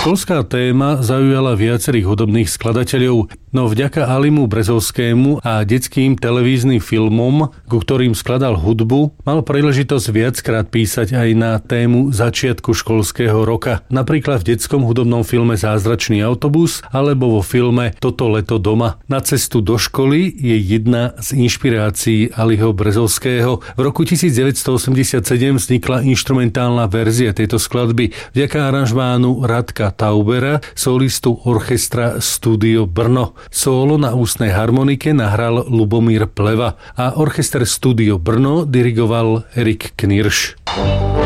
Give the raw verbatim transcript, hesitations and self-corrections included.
Školská téma zaujala viacerých hudobných skladateľov, no vďaka Alimu Brezovskému a detským televíznym filmom, ku ktorým skladal hudbu, mal príležitosť viackrát písať aj na tému začiatku školského roka. Napríklad v detskom hudobnom filme Zázračný autobus alebo vo filme Toto leto doma. Na cestu do školy je jedna z inšpirácií Aliho Brezovského. V roku devätnásťstoosemdesiatsedem vznikla inštrumentálna verzia tejto skladby vďaka aranžmánu Radka Taubera, solistu orchestra Studio Brno. Sólo na ústnej harmonike nahral Lubomír Pleva a orchester Studio Brno dirigoval Erik Knirš.